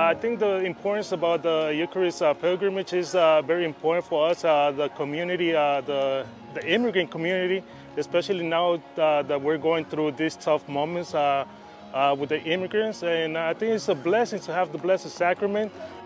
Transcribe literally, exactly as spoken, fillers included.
I think the importance about the Eucharist uh, pilgrimage is uh, very important for us, uh, the community, uh, the, the immigrant community, especially now uh, that we're going through these tough moments uh, uh, with the immigrants. And I think it's a blessing to have the Blessed Sacrament